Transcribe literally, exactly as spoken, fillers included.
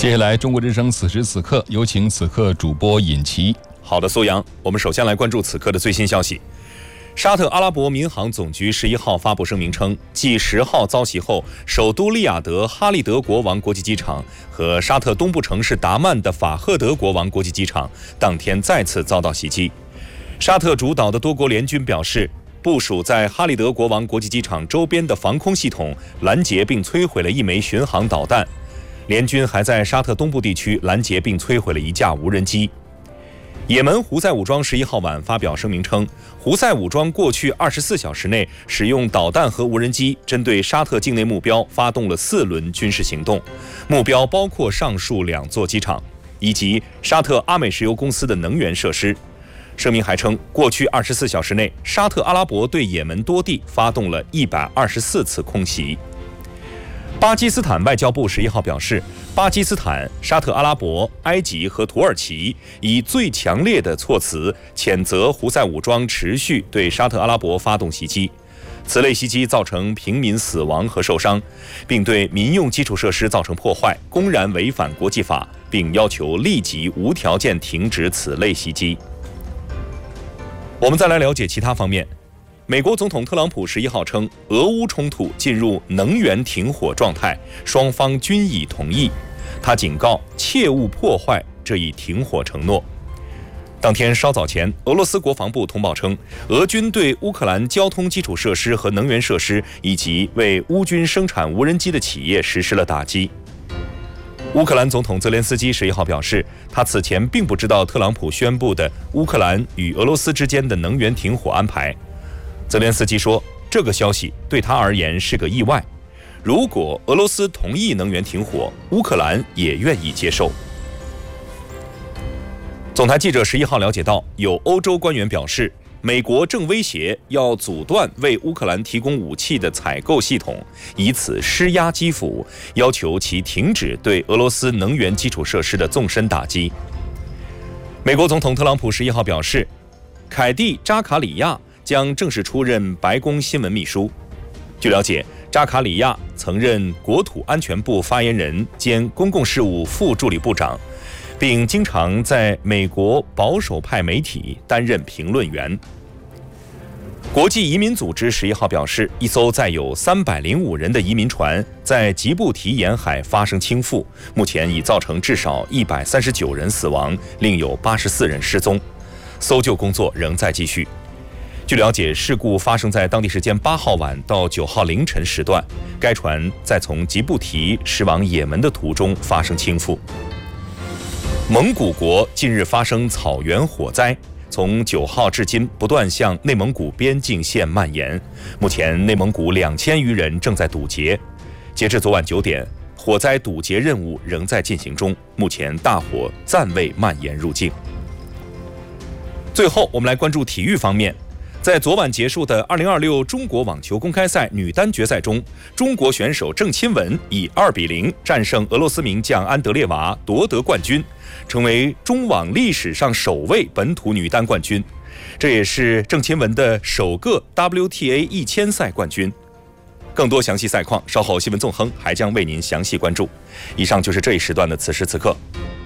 接下来，中国之声此时此刻有请此刻主播尹奇。 好的，苏阳，我们首先来关注此刻的最新消息。沙特阿拉伯民航总局十一号发布声明称，继十号遭袭后，首都利雅得哈利德国王国际机场和沙特东部城市达曼的法赫德国王国际机场当天再次遭到袭击。沙特主导的多国联军表示，部署在哈利德国王国际机场周边的防空系统拦截并摧毁了一枚巡航导弹。联军还在沙特东部地区拦截并摧毁了一架无人机。也门胡塞武装十一号晚发表声明称，胡塞武装过去二十四小时内使用导弹和无人机针对沙特境内目标发动了四轮军事行动，目标包括上述两座机场以及沙特阿美石油公司的能源设施。声明还称，过去二十四小时内，沙特阿拉伯对也门多地发动了一百二十四次空袭。巴基斯坦外交部十一号表示，巴基斯坦、沙特阿拉伯、埃及和土耳其以最强烈的措辞谴责胡塞武装持续对沙特阿拉伯发动袭击，此类袭击造成平民死亡和受伤，并对民用基础设施造成破坏，公然违反国际法，并要求立即无条件停止此类袭击。我们再来了解其他方面。美国总统特朗普十一号称，俄乌冲突进入能源停火状态，双方均已同意。他警告切勿破坏这一停火承诺。当天稍早前，俄罗斯国防部通报称，俄军对乌克兰交通基础设施和能源设施以及为乌军生产无人机的企业实施了打击。乌克兰总统泽连斯基十一号表示，他此前并不知道特朗普宣布的乌克兰与俄罗斯之间的能源停火安排。泽连斯基说，这个消息对他而言是个意外。如果俄罗斯同意能源停火，乌克兰也愿意接受。总台记者十一号了解到，有欧洲官员表示，美国正威胁要阻断为乌克兰提供武器的采购系统，以此施压基辅，要求其停止对俄罗斯能源基础设施的纵深打击。美国总统特朗普十一号表示，凯蒂·扎卡里亚将正式出任白宫新闻秘书。据了解，扎卡里亚曾任国土安全部发言人兼公共事务副助理部长，并经常在美国保守派媒体担任评论员。国际移民组织十一号表示，一艘载有三百零五人的移民船在吉布提沿海发生倾覆，目前已造成至少一百三十九人死亡，另有八十四人失踪，搜救工作仍在继续。据了解，事故发生在当地时间八号晚到九号凌晨时段，该船在从吉布提驶往也门的途中发生倾覆。蒙古国近日发生草原火灾，从九号至今不断向内蒙古边境线蔓延，目前内蒙古两千余人正在堵截。截至昨晚九点，火灾堵截任务仍在进行中，目前大火暂未蔓延入境。最后，我们来关注体育方面。在昨晚结束的二零二六中国网球公开赛女单决赛中，中国选手郑钦文以二比零战胜俄罗斯名将安德烈娃，夺得冠军，成为中网历史上首位本土女单冠军。这也是郑钦文的首个 W T A 一千赛冠军。更多详细赛况，稍后新闻纵横还将为您详细关注。以上就是这一时段的此时此刻。